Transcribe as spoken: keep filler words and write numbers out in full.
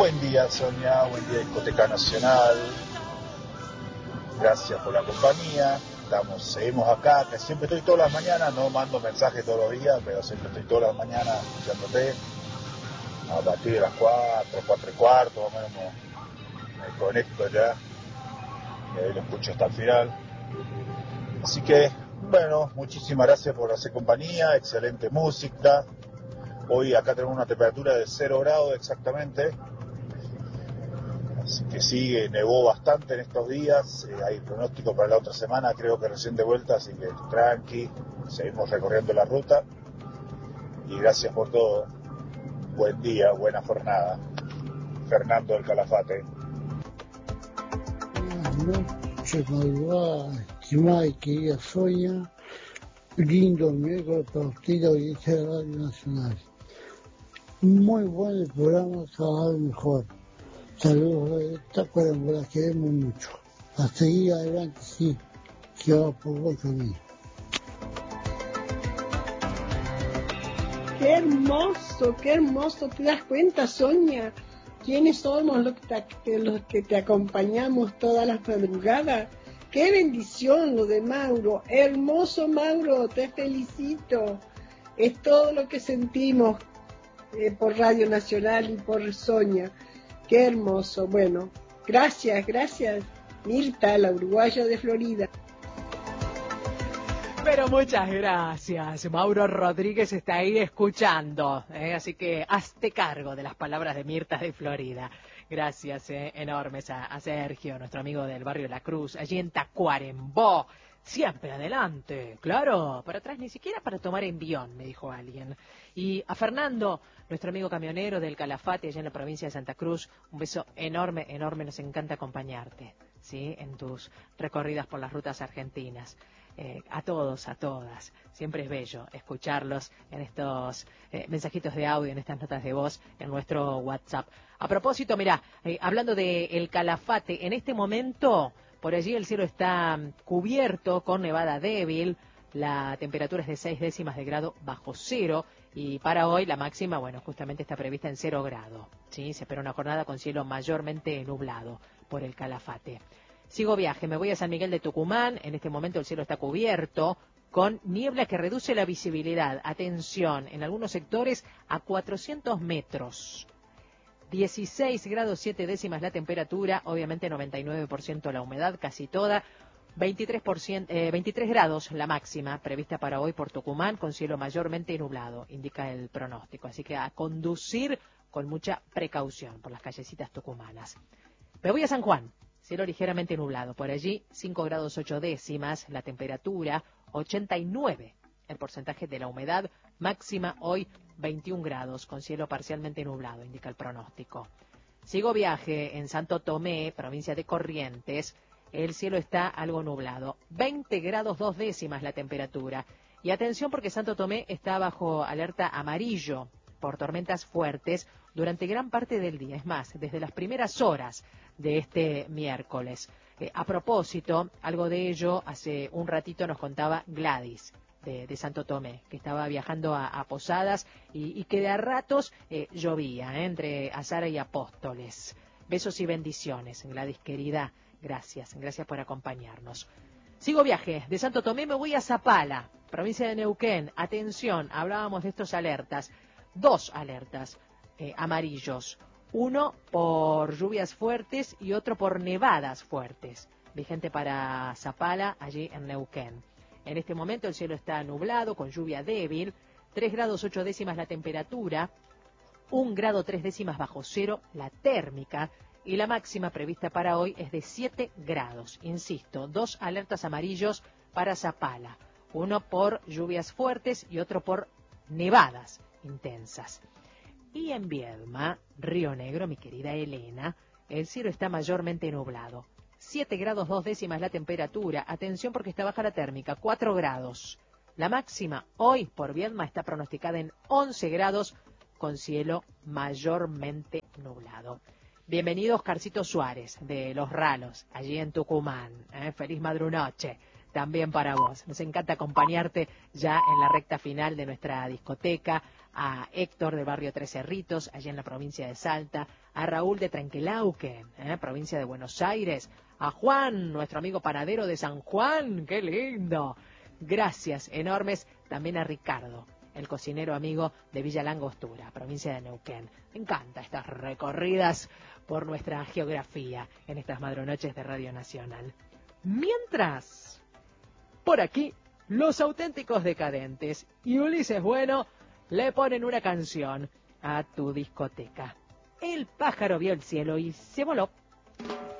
Buen día, Sonia, buen día, Discoteca Nacional. Gracias por la compañía. Estamos, seguimos acá, que siempre estoy todas las mañanas, no mando mensajes todos los días, pero siempre estoy todas las mañanas escuchándote. A partir de las cuatro, cuatro y cuarto, más o menos me, me conecto ya. Y ahí lo escucho hasta el final. Así que, bueno, muchísimas gracias por hacer compañía, excelente música. Hoy acá tenemos una temperatura de cero grados exactamente. Así que sí, nevó bastante en estos días, eh, hay pronóstico para la otra semana, creo que recién de vuelta, así que tranqui, seguimos recorriendo la ruta y gracias por todo. Buen día, buena jornada. Fernando del Calafate. Buenas noches, madrugada, estimada y querida Sonia, lindo miércoles partido y de Radio Nacional. Muy buen el programa, cada vez mejor. Saludos de Tacuarembó, la queremos mucho. A seguir adelante, sí, que va por buen camino. Qué hermoso, qué hermoso. ¿Te das cuenta, Sonia? ¿Quiénes somos los que te, los que te acompañamos todas las madrugadas? ¡Qué bendición lo de Mauro! Hermoso, Mauro, te felicito. Es todo lo que sentimos eh, por Radio Nacional y por Sonia. Qué hermoso. Bueno, gracias, gracias, Mirta, la uruguaya de Florida. Pero muchas gracias. Mauro Rodríguez está ahí escuchando, ¿eh? Así que hazte cargo de las palabras de Mirta de Florida. Gracias ¿eh? enormes a, a Sergio, nuestro amigo del barrio La Cruz, allí en Tacuarembó. Siempre adelante, claro, para atrás ni siquiera para tomar envión, me dijo alguien. Y a Fernando, nuestro amigo camionero del Calafate, allá en la provincia de Santa Cruz, un beso enorme, enorme, nos encanta acompañarte, ¿sí? En tus recorridas por las rutas argentinas. Eh, a todos, a todas, siempre es bello escucharlos en estos eh, mensajitos de audio, en estas notas de voz, en nuestro WhatsApp. A propósito, mirá, eh, hablando de el Calafate, en este momento... Por allí el cielo está cubierto con nevada débil, la temperatura es de seis décimas de grado bajo cero y para hoy la máxima, bueno, justamente está prevista en cero grado. ¿Sí? Se espera una jornada con cielo mayormente nublado por el Calafate. Sigo viaje, me voy a San Miguel de Tucumán, en este momento el cielo está cubierto con niebla que reduce la visibilidad. Atención, en algunos sectores a cuatrocientos metros. dieciséis grados siete décimas la temperatura, obviamente noventa y nueve por ciento la humedad, casi toda, veintitrés por ciento, eh, veintitrés grados la máxima prevista para hoy por Tucumán, con cielo mayormente nublado, indica el pronóstico. Así que a conducir con mucha precaución por las callecitas tucumanas. Me voy a San Juan, cielo ligeramente nublado, por allí cinco grados ocho décimas la temperatura, ochenta y nueve el porcentaje de la humedad, máxima hoy veintiún grados, con cielo parcialmente nublado, indica el pronóstico. Sigo viaje en Santo Tomé, provincia de Corrientes, el cielo está algo nublado, veinte grados dos décimas la temperatura. Y atención porque Santo Tomé está bajo alerta amarillo por tormentas fuertes durante gran parte del día, es más, desde las primeras horas de este miércoles. Eh, a propósito, algo de ello hace un ratito nos contaba Gladys. De, de Santo Tomé, que estaba viajando a, a Posadas y, y que de a ratos eh, llovía eh, entre Azara y Apóstoles. Besos y bendiciones, Gladys querida, gracias, gracias por acompañarnos. Sigo viaje, de Santo Tomé me voy a Zapala, provincia de Neuquén. Atención, hablábamos de estos alertas, dos alertas eh, amarillos, uno por lluvias fuertes y otro por nevadas fuertes, vigente para Zapala, allí en Neuquén. En este momento el cielo está nublado, con lluvia débil, tres grados ocho décimas la temperatura, un grado tres décimas bajo cero la térmica, y la máxima prevista para hoy es de siete grados. Insisto, dos alertas amarillos para Zapala, uno por lluvias fuertes y otro por nevadas intensas. Y en Viedma, Río Negro, mi querida Elena, el cielo está mayormente nublado. siete grados dos décimas la temperatura, atención porque está baja la térmica, cuatro grados. La máxima hoy por Viedma está pronosticada en once grados con cielo mayormente nublado. Bienvenido Oscarcito Suárez de Los Ralos, allí en Tucumán. ¿eh? Feliz madrunoche. también para vos. Nos encanta acompañarte ya en la recta final de nuestra discoteca, a Héctor del barrio Tres Cerritos, allá en la provincia de Salta, a Raúl de Trenquelauquen, ¿eh? provincia de Buenos Aires, a Juan, nuestro amigo panadero de San Juan, ¡qué lindo! Gracias enormes también a Ricardo, el cocinero amigo de Villa Langostura, provincia de Neuquén. Me encanta estas recorridas por nuestra geografía en estas madronoches de Radio Nacional. Mientras, por aquí, los auténticos decadentes y Ulises Bueno le ponen una canción a tu discoteca. El pájaro vio el cielo y se voló.